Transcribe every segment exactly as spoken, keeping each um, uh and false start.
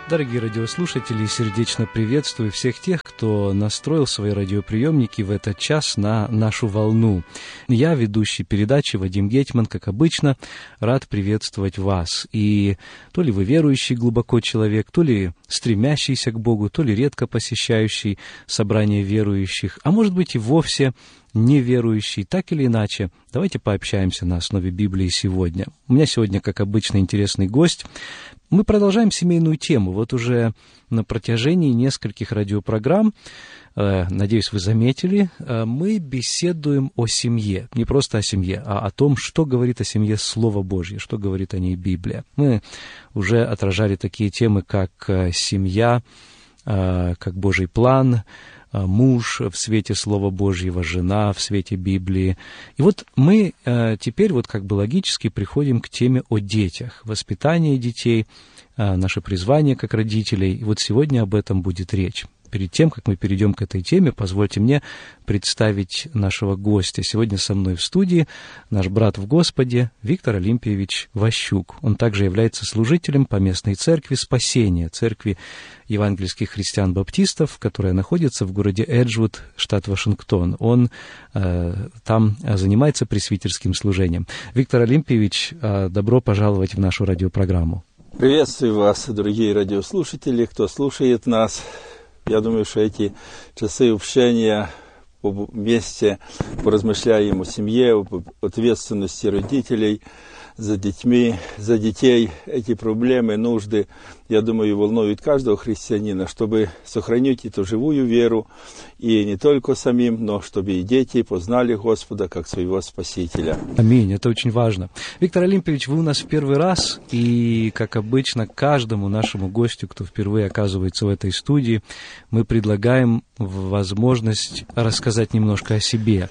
Дорогие радиослушатели, сердечно приветствую всех тех, кто настроил свои радиоприемники в этот час на нашу волну. Я, ведущий передачи Вадим Гетман, как обычно, рад приветствовать вас. И то ли вы верующий глубоко человек, то ли стремящийся к Богу, то ли редко посещающий собрание верующих, а может быть и вовсе неверующий, так или иначе, давайте пообщаемся на основе Библии сегодня. У меня сегодня, как обычно, интересный гость. Мы продолжаем семейную тему. Вот уже на протяжении нескольких радиопрограмм, э, надеюсь, вы заметили, э, мы беседуем о семье. Не просто о семье, а о том, что говорит о семье Слово Божье, что говорит о ней Библия. Мы уже отражали такие темы, как э, семья, э, как Божий план, муж в свете Слова Божьего, жена в свете Библии. И вот мы э, теперь вот как бы логически приходим к теме о детях, воспитании детей, э, наше призвание как родителей. И вот сегодня об этом будет речь. Перед тем, как мы перейдем к этой теме, позвольте мне представить нашего гостя. Сегодня со мной в студии наш брат в Господе Виктор Олимпиевич Ващук. Он также является служителем поместной церкви Спасения, церкви евангельских христиан-баптистов, которая находится в городе Эджвуд, штат Вашингтон. Он э, там занимается пресвитерским служением. Виктор Олимпиевич, э, добро пожаловать в нашу радиопрограмму. Приветствую вас, дорогие радиослушатели, кто слушает нас. Я думаю, что эти часы общения вместе поразмышляем о семье, об ответственности родителей за детьми, за детей. Эти проблемы, нужды, я думаю, волнуют каждого христианина, чтобы сохранить эту живую веру, и не только самим, но чтобы и дети познали Господа как своего Спасителя. Аминь, это очень важно. Виктор Олимпиевич, вы у нас в первый раз, и, как обычно, каждому нашему гостю, кто впервые оказывается в этой студии, мы предлагаем возможность рассказать немножко о себе.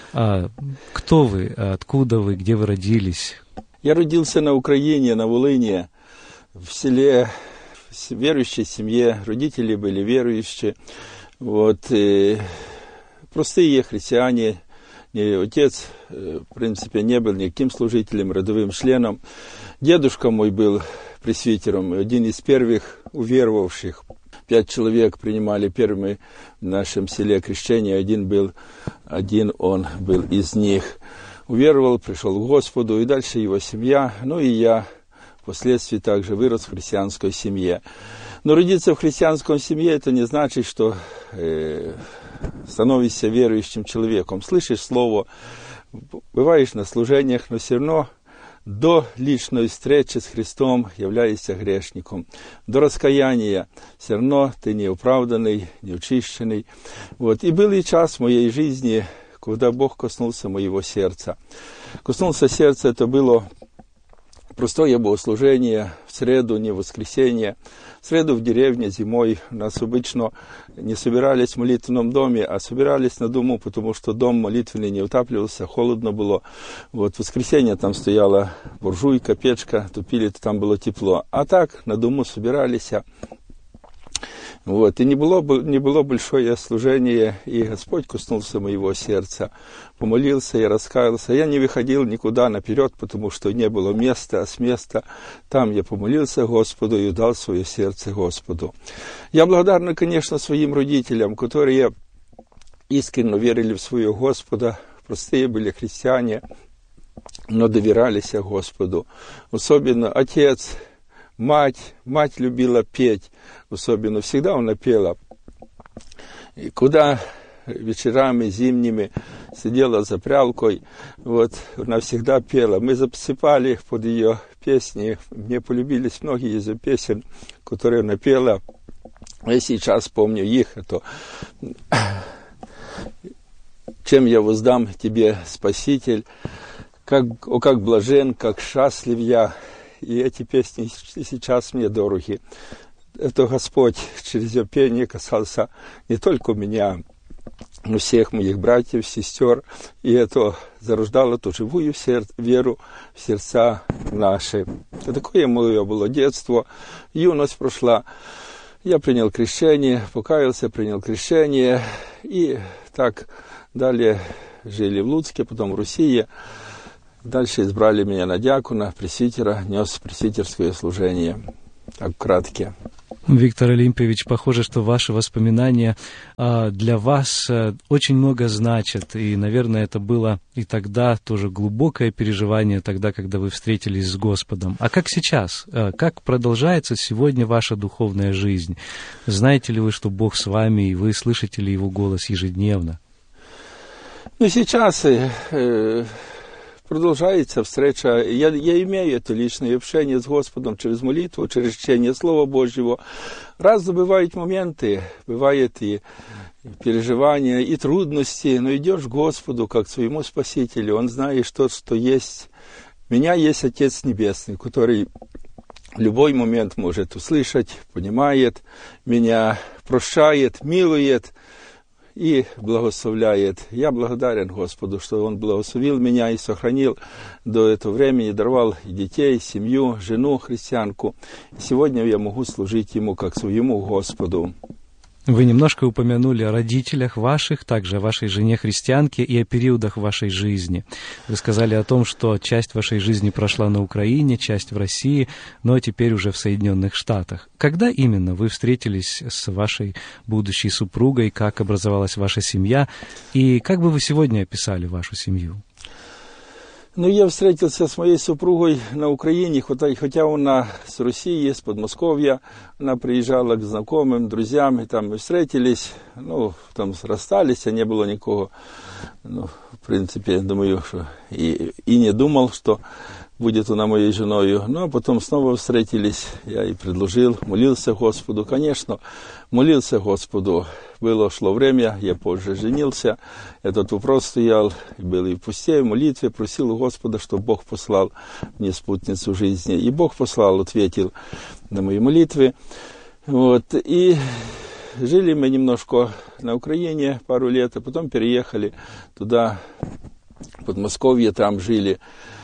Кто вы, откуда вы, где вы родились? Я родился на Украине, на Волыне, в селе, в верующей семье. Родители были верующие. Вот, и простые христиане. Отец, в принципе, не был никаким служителем, родовым членом. Дедушка мой был пресвитером, один из первых уверовавших. Пять человек принимали первыми в нашем селе крещение. Один был, один он был из них. Уверовал, пришел к Господу, и дальше его семья, ну и я впоследствии также вырос в христианской семье. Но родиться в христианской семье, это не значит, что э, становишься верующим человеком. Слышишь слово, бываешь на служениях, но все равно до личной встречи с Христом являешься грешником. До раскаяния все равно ты неоправданный, неочищенный. Вот. И был и час в моей жизни, когда Бог коснулся моего сердца. Коснулся сердца, это было простое богослужение в среду, не в воскресенье. В среду в деревне зимой у нас обычно не собирались в молитвенном доме, а собирались на дому, потому что дом молитвенный не утапливался, холодно было. Вот в воскресенье там стояла буржуйка, печка, топили, там было тепло. А так на дому собирались. Вот. И не было, не было большое служение, и Господь коснулся моего сердца. Помолился, я раскаялся. Я не выходил никуда наперед, потому что не было места, а с места там я помолился Господу и дал свое сердце Господу. Я благодарен, конечно, своим родителям, которые искренне верили в своего Господа, простые были христиане, но доверялись Господу. Особенно отец, Мать, мать любила петь, особенно всегда она пела. И куда вечерами зимними сидела за прялкой, вот, она всегда пела. Мы засыпали под ее песни, мне полюбились многие из ее песен, которые она пела. Я сейчас помню их, это «Чем я воздам тебе, Спаситель, как, о, как блажен, как счастлив я». И эти песни сейчас мне дороги. Это Господь через ее пение касался не только меня, но всех моих братьев, сестер. И это зарождало ту живую сер- веру в сердца наши. И такое мое было детство. Юность прошла. Я принял крещение, покаялся, принял крещение. И так далее жили в Луцке, потом в России. Дальше избрали меня на диакона, пресвитера, нес пресвитерское служение. Так, кратко. Виктор Олимпиевич, похоже, что ваши воспоминания а, для вас а, очень много значат. И, наверное, это было и тогда тоже глубокое переживание, тогда, когда вы встретились с Господом. А как сейчас? А, как продолжается сегодня ваша духовная жизнь? Знаете ли вы, что Бог с вами, и вы слышите ли Его голос ежедневно? Ну, сейчас... Э, Продолжается встреча. Я, я имею это личное общение с Господом через молитву, через чтение Слова Божьего. Раз бывают моменты, бывают и переживания, и трудности, но идешь к Господу, как к своему Спасителю. Он знает, что, что есть. У меня есть Отец Небесный, который в любой момент может услышать, понимает меня, прощает, милует и благословляет. Я благодарен Господу, что Он благословил меня и сохранил до этого времени, даровал и детей, семью, жену, христианку. И сегодня я могу служить Ему как своему Господу. Вы немножко упомянули о родителях ваших, также о вашей жене-христианке и о периодах вашей жизни. Вы сказали о том, что часть вашей жизни прошла на Украине, часть в России, но теперь уже в Соединенных Штатах. Когда именно вы встретились с вашей будущей супругой, как образовалась ваша семья, и как бы вы сегодня описали вашу семью? Ну, я встретился с моей супругой на Украине, хотя, хотя она с России, с Подмосковья. Она приезжала к знакомым, друзьям, и там мы встретились. Ну, там расстались, а не было никого. Ну, в принципе, думаю, что и, и не думал, что будет она моей женой. Ну, а потом снова встретились. Я ей предложил, молился Господу. Конечно, молился Господу. Было, шло время, я позже женился. Этот вопрос стоял, был и в посте, в молитве. Просил у Господа, чтобы Бог послал мне спутницу жизни. И Бог послал, ответил на мои молитвы. Вот. И жили мы немножко на Украине пару лет, а потом переехали туда, в Подмосковье, там жили.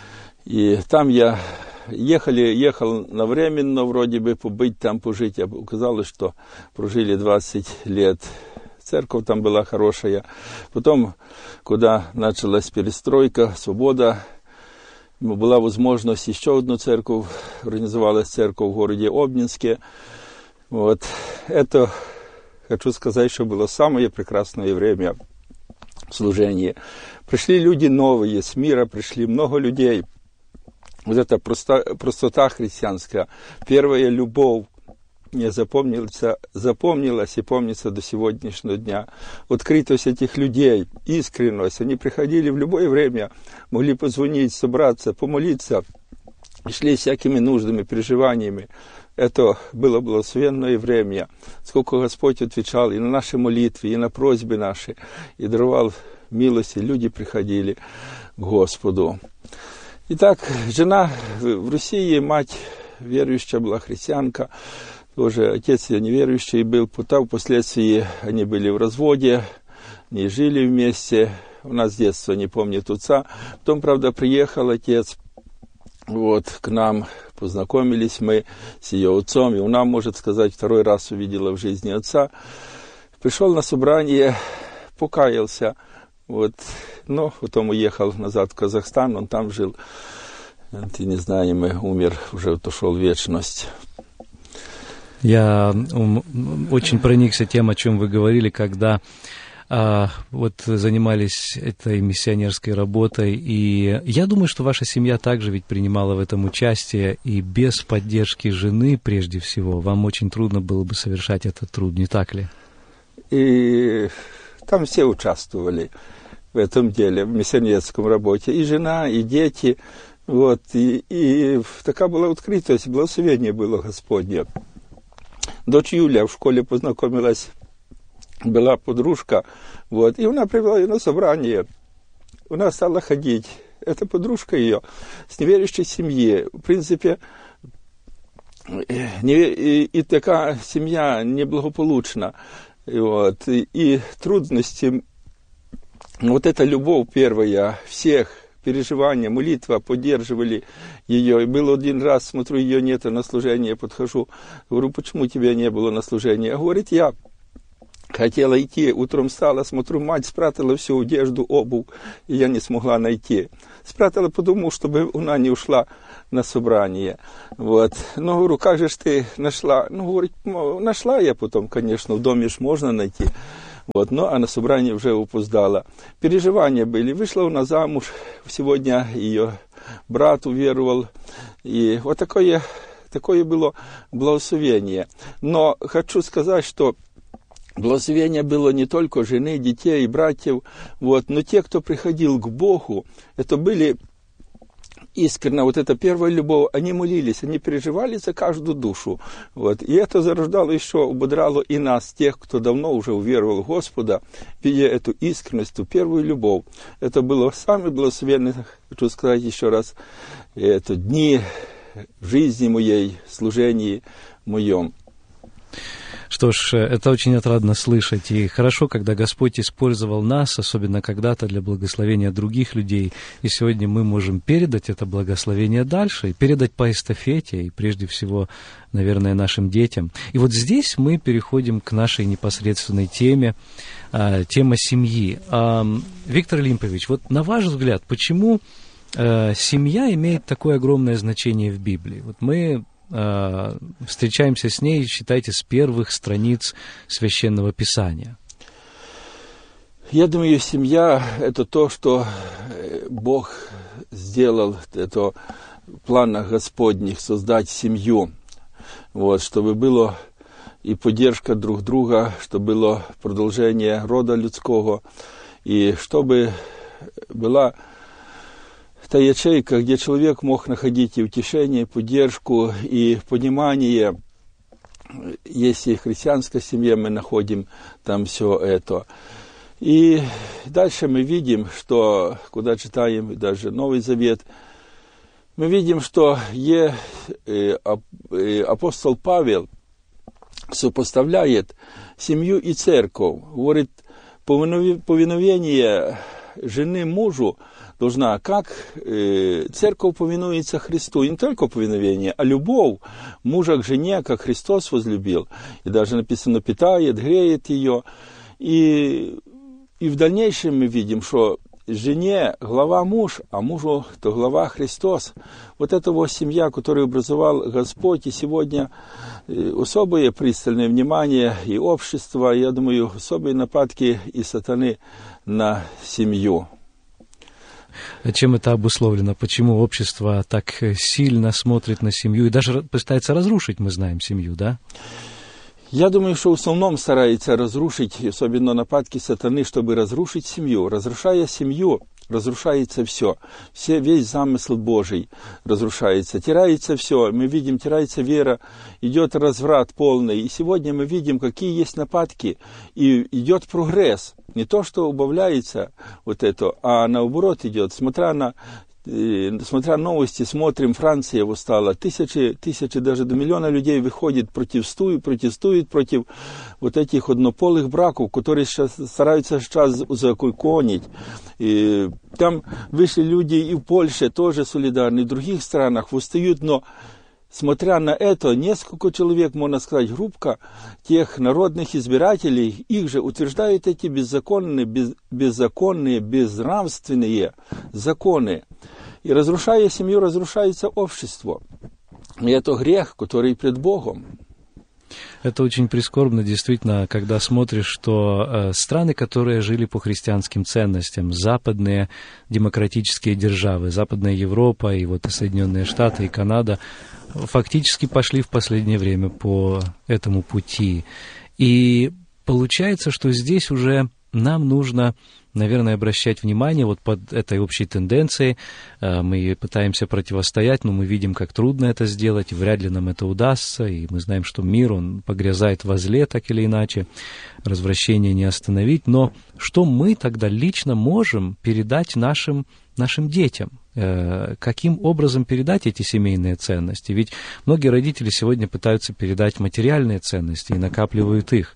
И там я ехали, ехал на временно, вроде бы, побыть там, пожить. А оказалось, что прожили двадцать лет. Церковь там была хорошая. Потом, когда началась перестройка, свобода, была возможность еще одну церковь, организовалась церковь в городе Обнинске. Вот. Это, хочу сказать, что было самое прекрасное время служения. Пришли люди новые, с мира пришли много людей. Вот эта простота, простота христианская, первая любовь мне запомнилась, запомнилась и помнится до сегодняшнего дня. Открытость этих людей, искренность. Они приходили в любое время, могли позвонить, собраться, помолиться, шли всякими нуждами, переживаниями. Это было благословенное время. Сколько Господь отвечал и на наши молитвы, и на просьбы наши, и даровал милости. Люди приходили к Господу. Итак, жена в России, мать верующая была, христианка, тоже отец ее неверующий был, потом впоследствии они были в разводе, не жили вместе, у нас с детства не помнит отца. Потом, правда, приехал отец вот, к нам, познакомились мы с ее отцом, и она, может сказать, второй раз увидела в жизни отца. Пришел на собрание, покаялся. Вот, но потом уехал назад в Казахстан, он там жил. Ты не знаем, умер, уже отошел в вечность. Я очень проникся тем, о чем вы говорили, когда а, вот занимались этой миссионерской работой. И я думаю, что ваша семья также ведь принимала в этом участие. И без поддержки жены, прежде всего, вам очень трудно было бы совершать этот труд, не так ли? И там все участвовали в этом деле, в миссионерском работе. И жена, и дети. Вот, и, и такая была открытость, благословение было Господне. Дочь Юля в школе познакомилась, была подружка, вот, и она привела ее на собрание. Она стала ходить. Это подружка ее с неверующей семьи. В принципе, не, и, и такая семья неблагополучна. И, вот, и, и трудности. Вот эта любовь первая всех, переживания, молитва поддерживали ее. И был один раз, смотрю, ее нет на служении, подхожу, говорю, почему тебя не было на служении? А говорит, я Хотела идти, утром встала, смотрю, мать спрятала всю одежду, обувь, и я не смогла найти. Спрятала, потому, чтобы она не ушла на собрание. Вот. Ну, говорю, как же ж ты нашла? Ну, говорит, нашла я потом, конечно, в доме ж можно найти. Вот. Ну, а на собрание уже опоздала. Переживания были. Вышла она замуж, сегодня ее брат уверовал. И вот такое, такое было благословение. Но хочу сказать, что благословение было не только жены, детей и братьев, вот, но те, кто приходил к Богу, это были искренне, вот эта первая любовь, они молились, они переживали за каждую душу. Вот, и это зарождало еще, ободрало и нас, тех, кто давно уже уверовал в Господа, видя эту искренность, эту первую любовь. Это было самое благословенное, хочу сказать еще раз, это дни в жизни моей, служении моем. Что ж, это очень отрадно слышать, и хорошо, когда Господь использовал нас, особенно когда-то для благословения других людей, и сегодня мы можем передать это благословение дальше, и передать по эстафете, и прежде всего, наверное, нашим детям. И вот здесь мы переходим к нашей непосредственной теме, тема семьи. Виктор Олимпович, вот на ваш взгляд, почему семья имеет такое огромное значение в Библии? Вот мы встречаемся с ней, считайте, с первых страниц Священного Писания. Я думаю, семья – это то, что Бог сделал, это в планах Господних, создать семью, вот, чтобы было и поддержка друг друга, чтобы было продолжение рода людского, и чтобы была та ячейка, где человек мог находить и утешение, и поддержку, и понимание. Если в христианской семье мы находим там все это. И дальше мы видим, что, куда читаем даже Новый Завет, мы видим, что е, э, э, апостол Павел сопоставляет семью и церковь. Говорит, повиновение жены мужу должна, как э, церковь повинуется Христу, и не только повиновение, а любовь мужа к жене, как Христос возлюбил. И даже написано, питает, греет ее. И, и в дальнейшем мы видим, что жене глава муж, а мужу то глава Христос. Вот это вот семья, которую образовал Господь, и сегодня особое пристальное внимание и общество, я думаю, особые нападки и сатаны на семью. Чем это обусловлено? Почему общество так сильно смотрит на семью и даже пытается разрушить, мы знаем, семью, да? Я думаю, что в основном старается разрушить, особенно нападки сатаны, чтобы разрушить семью. Разрушая семью, разрушается все. все. Весь замысел Божий разрушается. Теряется все. Мы видим, теряется вера, идет разврат полный. И сегодня мы видим, какие есть нападки. И идет прогресс. Не то, что убавляется вот это, а наоборот идет. Смотря на, смотря новости, смотрим, Франция восстала. Тысячи, тысячи, даже до миллиона людей выходит, протестуют, протестуют против вот этих однополых браков, которые сейчас стараются сейчас узаконить. И там вышли люди и в Польше тоже солидарны, и в других странах восстают, но смотря на это, несколько человек, можно сказать, группка тех народных избирателей, их же утверждают эти беззаконные, без, беззаконные, безнравственные законы. И разрушая семью, разрушается общество. И это грех, который пред Богом. Это очень прискорбно, действительно, когда смотришь, что э, страны, которые жили по христианским ценностям, западные демократические державы, Западная Европа, и вот и Соединенные Штаты, и Канада, фактически пошли в последнее время по этому пути. И получается, что здесь уже нам нужно, наверное, обращать внимание вот под этой общей тенденцией. Мы пытаемся противостоять, но мы видим, как трудно это сделать, и вряд ли нам это удастся. И мы знаем, что мир, он погрязает во зле, так или иначе, развращение не остановить. Но что мы тогда лично можем передать нашим, нашим детям? Каким образом передать эти семейные ценности? Ведь многие родители сегодня пытаются передать материальные ценности и накапливают их.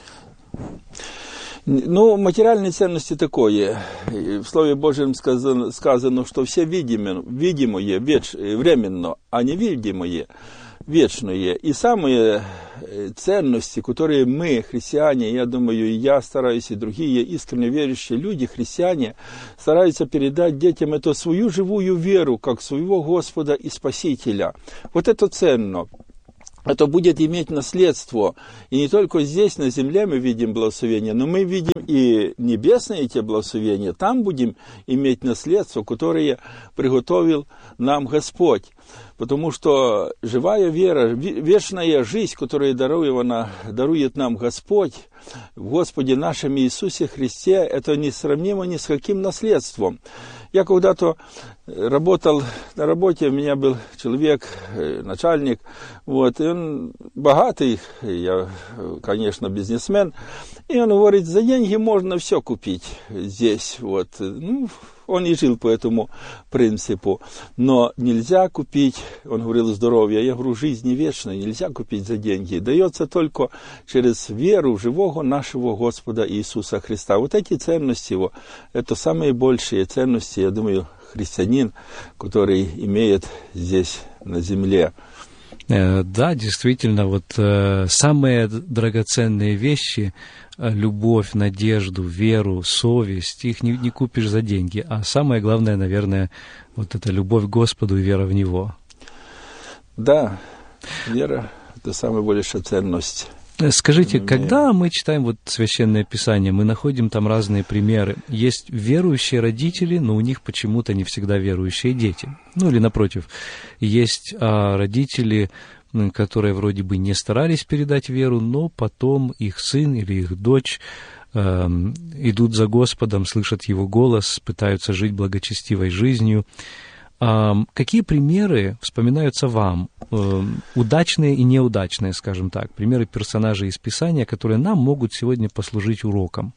Ну, материальные ценности такое. В Слове Божьем сказано, сказано что все видимое, видимое, временно, а невидимое вечное. И самые ценности, которые мы, христиане, я думаю, и я стараюсь, и другие искренне верующие люди, христиане, стараются передать детям эту свою живую веру, как своего Господа и Спасителя. Вот это ценно. Это будет иметь наследство. И не только здесь, на земле, мы видим благословения, но мы видим и небесные те благословения. Там будем иметь наследство, которое приготовил нам Господь. Потому что живая вера, вечная жизнь, которую дарует нам Господь, в Господе нашем Иисусе Христе, это несравнимо ни с каким наследством. Я когда-то работал на работе, у меня был человек, начальник, вот, и он богатый, я, конечно, бизнесмен, и он говорит, за деньги можно все купить здесь, вот, ну, он и жил по этому принципу, но нельзя купить, он говорил, здоровье, я говорю, жизнь не вечная, нельзя купить за деньги, дается только через веру в живого нашего Господа Иисуса Христа. Вот эти ценности его, это самые большие ценности, я думаю, христианин, который имеет здесь на земле. Да, действительно, вот э, самые драгоценные вещи, любовь, надежду, веру, совесть, их не, не купишь за деньги. А самое главное, наверное, вот это любовь к Господу и вера в Него. Да, вера – это самая большая ценность. Скажите, когда мы читаем вот Священное Писание, мы находим там разные примеры. Есть верующие родители, но у них почему-то не всегда верующие дети. Ну или напротив, есть а, родители, которые вроде бы не старались передать веру, но потом их сын или их дочь э, идут за Господом, слышат Его голос, пытаются жить благочестивой жизнью. Какие примеры вспоминаются вам, удачные и неудачные, скажем так, примеры персонажей из Писания, которые нам могут сегодня послужить уроком?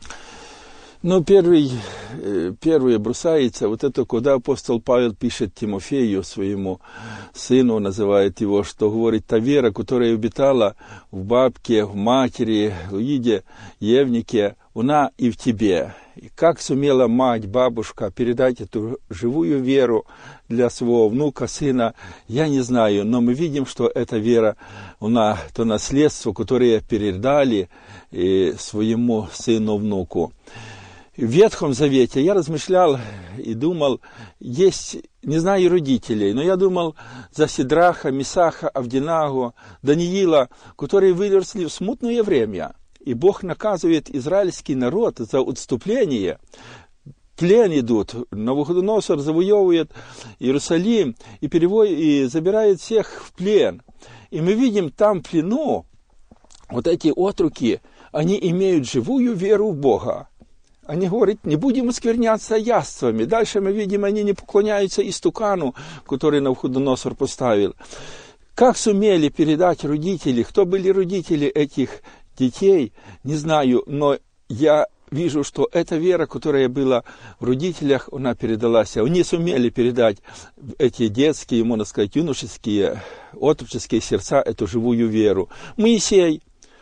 Ну, первый, первый бросается, вот это, когда апостол Павел пишет Тимофею, своему сыну, называет его, что говорит, та вера, которая обитала в бабке, в матери, в Иде, Евнике, она и в тебе. И как сумела мать, бабушка передать эту живую веру для своего внука, сына, я не знаю, но мы видим, что эта вера, она, то наследство, которое передали и своему сыну, внуку. В Ветхом Завете я размышлял и думал, есть, не знаю родителей, но я думал за Сидраха, Месаха, Авдинаго, Даниила, которые выросли в смутное время. И Бог наказывает израильский народ за отступление. Плен идут, Навуходоносор завоевывает Иерусалим и, переводит, и забирает всех в плен. И мы видим там в плену, вот эти отроки, они имеют живую веру в Бога. Они говорят, не будем оскверняться яствами. Дальше мы видим, они не поклоняются истукану, который Навуходоносор поставил. Как сумели передать родители, кто были родители этих детей, не знаю, но я вижу, что эта вера, которая была в родителях, она передалась. Они сумели передать эти детские, можно сказать, юношеские, отроческие сердца, эту живую веру. Моисей.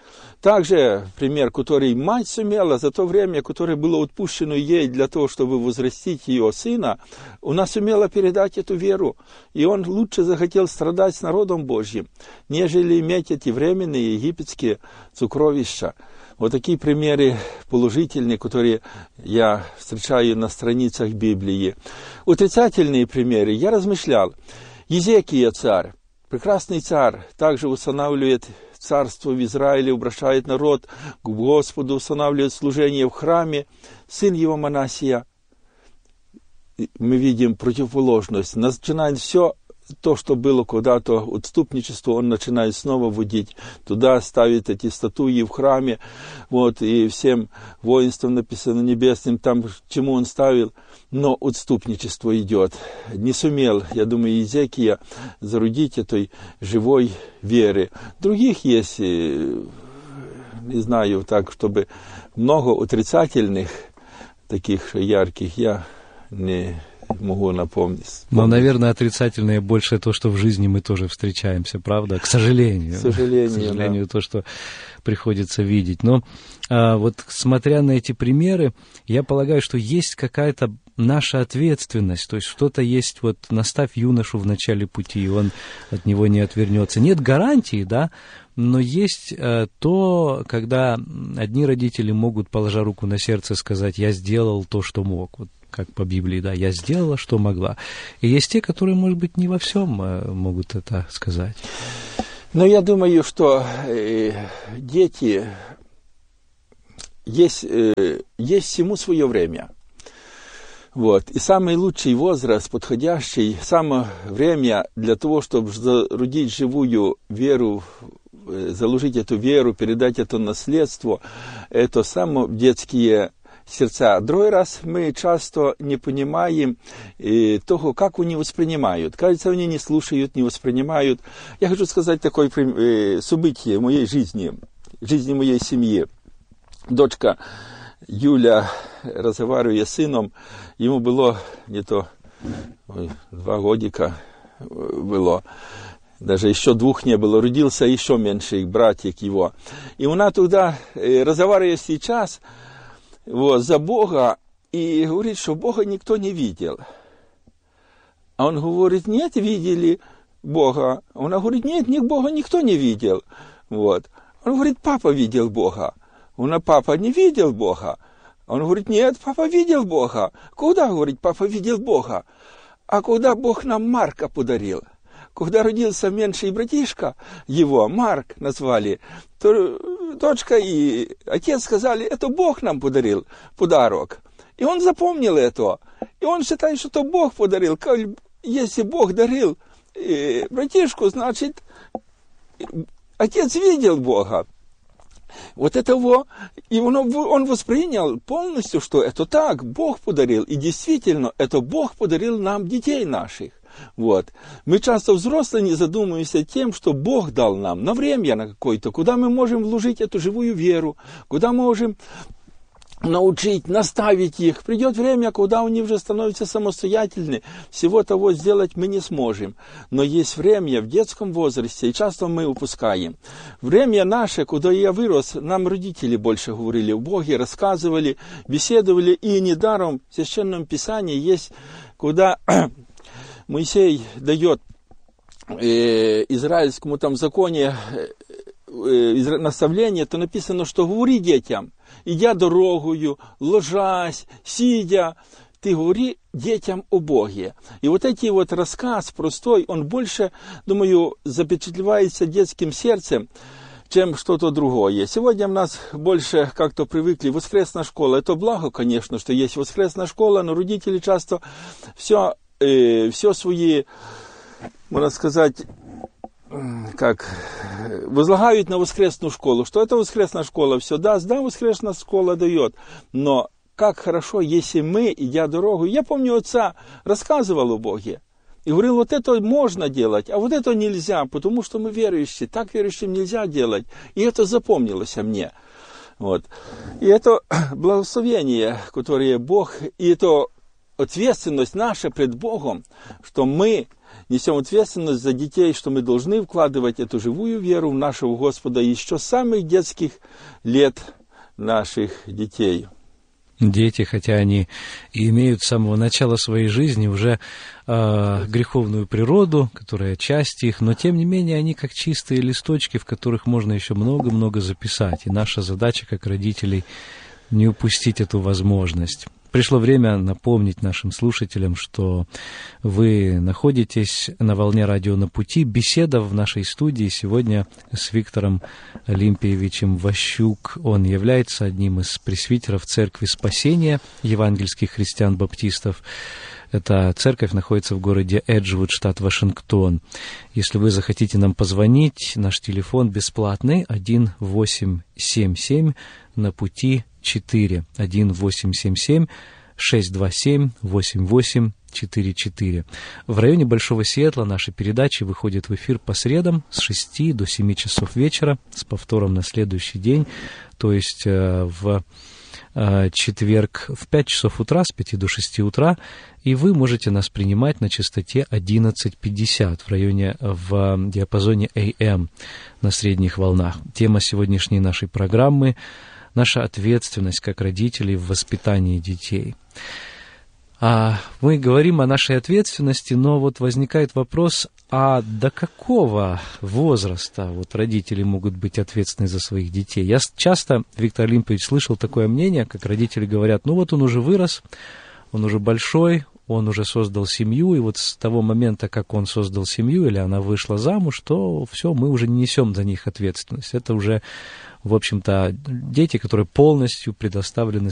Также пример, который мать сумела за то время, которое было отпущено ей для того, чтобы возрастить ее сына, она сумела передать эту веру. И он лучше захотел страдать с народом Божьим, нежели иметь эти временные египетские сокровища. Вот такие примеры положительные, которые я встречаю на страницах Библии. Отрицательные примеры я размышлял. Езекия царь, прекрасный царь, также устанавливает царство в Израиле, обращает народ к Господу, устанавливает служение в храме. Сын его Манасия, мы видим противоположность. Начинает все то, что было когда-то отступничество, он начинает снова вводить. Туда ставит эти статуи в храме. Вот, и всем воинствам написано небесным, там чему он ставил. Но отступничество идет. Не сумел, я думаю, Езекия зародить этой живой веры. Других есть, не знаю, так, чтобы много отрицательных, таких ярких, я не могу напомнить. Но, наверное, отрицательное больше то, что в жизни мы тоже встречаемся, правда? К сожалению. К сожалению, К сожалению, да. то, что приходится видеть. Но а, вот смотря на эти примеры, я полагаю, что есть какая-то наша ответственность, то есть что-то есть, вот наставь юношу в начале пути, и он от него не отвернется. Нет гарантии, да, но есть э, то, когда одни родители могут, положа руку на сердце, сказать: я сделал то, что мог, вот как по Библии, да, я сделала, что могла. И есть те, которые, может быть, не во всем э, могут это сказать. Но я думаю, что э, дети, есть, э, есть всему свое время. Вот. И самый лучший возраст, подходящий, самое время для того, чтобы зародить живую веру, заложить эту веру, передать это наследство, это самые детские сердца. Другой раз мы часто не понимаем э, того, как они воспринимают. Кажется, они не слушают, не воспринимают. Я хочу сказать такое э, событие в моей жизни, в жизни моей семьи. Дочка Юля, разговаривая с сыном, ему было не то ой, два годика было, даже еще двух не было, родился еще меньший братик его. И она туда, разговаривая сейчас вот, за Бога, и говорит, что Бога никто не видел. А он говорит: нет, видели Бога. Она говорит: нет, Бога никто не видел. Вот. Он говорит: папа видел Бога. Он: папа не видел Бога. Он говорит: нет, папа видел Бога. Куда, говорит, папа видел Бога? А когда Бог нам Марка подарил, когда родился меньший братишка его, Марк назвали, то дочка и отец сказали: это Бог нам подарил подарок. И он запомнил это. И он считает, что это Бог подарил. Если Бог дарил братишку, значит, отец видел Бога. Вот этого, и он, он воспринял полностью, что это так, Бог подарил. И действительно, это Бог подарил нам детей наших. Вот. Мы часто взрослые не задумываемся тем, что Бог дал нам на время на какое-то, куда мы можем вложить эту живую веру, куда мы можем научить, наставить их. Придет время, когда они уже становятся самостоятельны. Всего того сделать мы не сможем. Но есть время в детском возрасте, и часто мы упускаем. Время наше, куда я вырос, нам родители больше говорили о Боге, рассказывали, беседовали. И недаром в Священном Писании есть, куда Моисей дает э, израильскому там законе э, наставление, то написано, что говори детям, идя дорогою, ложась, сидя, ты говори детям о Боге. И вот эти вот рассказ простой, он больше, думаю, запечатлевается детским сердцем, чем что-то другое. Сегодня у нас больше как-то привыкли воскресная школа. Это благо, конечно, что есть воскресная школа, но родители часто все, э, все свои, можно сказать, как возлагают на воскресную школу, что это воскресная школа все даст, да, воскресная школа дает, но как хорошо, если мы, идя дорогу, я помню, отца рассказывал о Боге, и говорил: вот это можно делать, а вот это нельзя, потому что мы верующие, так верующим нельзя делать, и это запомнилось мне, вот, и это благословение, которое Бог, и это ответственность наша пред Богом, что мы несем ответственность за детей, что мы должны вкладывать эту живую веру в нашего Господа еще с самых детских лет наших детей. Дети, хотя они и имеют с самого начала своей жизни уже э, греховную природу, которая часть их, но тем не менее они как чистые листочки, в которых можно еще много-много записать. И наша задача как родителей не упустить эту возможность. Пришло время напомнить нашим слушателям, что вы находитесь на волне радио «На пути». Беседа в нашей студии сегодня с Виктором Олимпиевичем Ващук. Он является одним из пресвитеров Церкви Спасения евангельских христиан-баптистов. Эта церковь находится в городе Эджвуд, штат Вашингтон. Если вы захотите нам позвонить, наш телефон бесплатный один восемь семь семь на пути четыре, один восемь семь семь шесть два семь восемь восемь четыре четыре. В районе Большого Сиэтла наши передачи выходят в эфир по средам с шести до семи часов вечера, с повтором на следующий день, то есть в четверг в пять часов утра, с пяти до шести утра, и вы можете нас принимать на частоте одиннадцать пятьдесят в районе, в диапазоне эй эм на средних волнах. Тема сегодняшней нашей программы — наша ответственность как родителей в воспитании детей. А мы говорим о нашей ответственности, но вот возникает вопрос, а до какого возраста вот родители могут быть ответственны за своих детей? Я часто, Виктор Олимпович, слышал такое мнение, как родители говорят, ну вот он уже вырос, он уже большой, он уже создал семью, и вот с того момента, как он создал семью или она вышла замуж, то все, мы уже не несем за них ответственность. Это уже, в общем-то, дети, которые полностью предоставлены